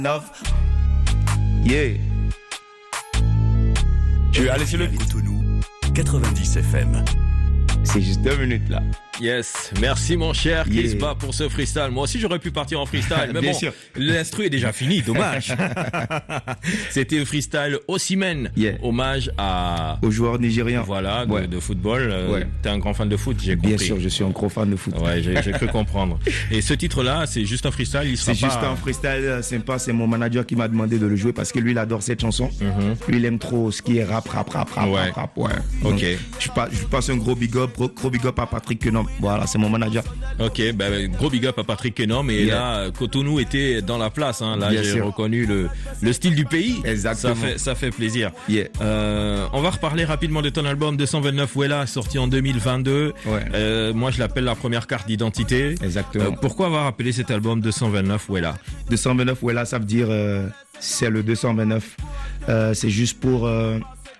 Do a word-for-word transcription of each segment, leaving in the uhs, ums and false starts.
neuf. Yeah. Je vais aller sur le Cotonou, quatre-vingt-dix F M. C'est juste deux minutes là. Yes, merci mon cher Yeah. Kisba pour ce freestyle. Moi aussi j'aurais pu partir en freestyle, mais Bien bon, sûr. l'instru est déjà fini, dommage. C'était le freestyle Osimhen, Yeah. hommage à Aux joueurs nigériens. voilà de, Ouais. de football. Euh, Ouais. T'es un grand fan de foot, j'ai compris. Bien sûr, je suis un gros fan de foot. Ouais, j'ai, j'ai cru comprendre. Et ce titre-là, c'est juste un freestyle, il sera C'est pas... juste un freestyle euh, sympa. C'est mon manager qui m'a demandé de le jouer parce que lui, il adore cette chanson. Mm-hmm. Lui, il aime trop ce qui est rap, rap, rap, rap, Ouais. rap, rap. Ouais. Ok. Donc, je, passe, je passe un gros big up, gros, gros big up à Patrick Kenom. Voilà, c'est mon manager. Ok, ben gros big up à Patrick Kenom. Et Yeah. là, Cotonou était dans la place. Hein. Là, Bien j'ai sûr. reconnu le, le style du pays. Exactement. Ça fait, ça fait plaisir. Yeah. Euh, on va reparler rapidement de ton album deux cent vingt-neuf Wella, sorti en deux mille vingt-deux. Ouais. Euh, moi, je l'appelle la première carte d'identité. Exactement. Euh, pourquoi avoir appelé cet album deux cent vingt-neuf Wella? deux cent vingt-neuf, ouais, là, ça veut dire euh, c'est le deux cent vingt-neuf. Euh, c'est juste pour euh,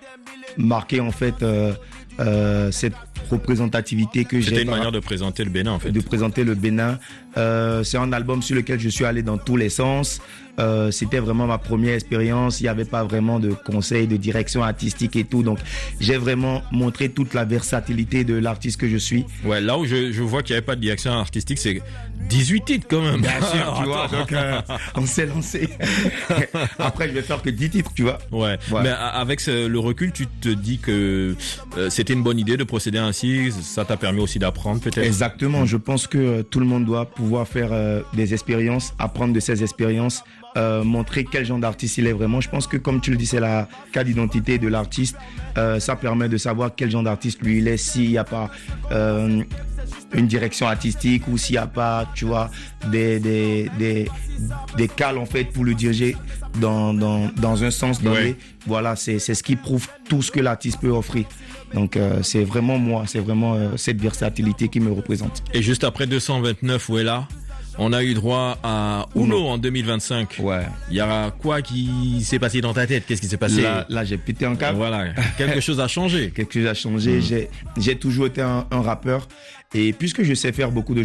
marquer en fait euh, euh, cette représentativité que C'était j'ai une par- manière de présenter le Bénin, en fait. de présenter le Bénin. Euh, c'est un album sur lequel je suis allé dans tous les sens. Euh, c'était vraiment ma première expérience. Il n'y avait pas vraiment de conseils, de direction artistique et tout. Donc, j'ai vraiment montré toute la versatilité de l'artiste que je suis. Ouais, là où je, je vois qu'il n'y avait pas de direction artistique, c'est dix-huit titres quand même. Bien sûr, tu vois. Donc, euh, on s'est lancé. Après, je vais faire que dix titres, tu vois. Ouais. Ouais. Mais a- avec ce- le recul, tu te dis que euh, c'était une bonne idée de procéder ainsi. Ça t'a permis aussi d'apprendre, peut-être. Exactement. Je pense que euh, tout le monde doit pouvoir faire euh, des expériences, apprendre de ces expériences, euh, montrer quel genre d'artiste il est vraiment. Je pense que, comme tu le dis, c'est la carte d'identité de l'artiste. Euh, ça permet de savoir quel genre d'artiste lui il est, s'il n'y a pas euh, une direction artistique ou s'il n'y a pas, tu vois, des, des, des, des cales en fait pour le diriger dans, dans, dans un sens donné. Ouais. Voilà, c'est, c'est ce qui prouve tout ce que l'artiste peut offrir. Donc, euh, c'est vraiment moi, c'est vraiment euh, cette versatilité qui me représente. Et juste après deux cent vingt-neuf Wella, on a eu droit à Uno, Uno. en deux mille vingt-cinq. Ouais. Il y a quoi qui s'est passé dans ta tête? Qu'est-ce qui s'est passé? Là, là, j'ai pété un câble. Voilà, quelque chose a changé. Quelque chose a changé. J'ai, j'ai toujours été un, un rappeur. Et puisque je sais faire beaucoup de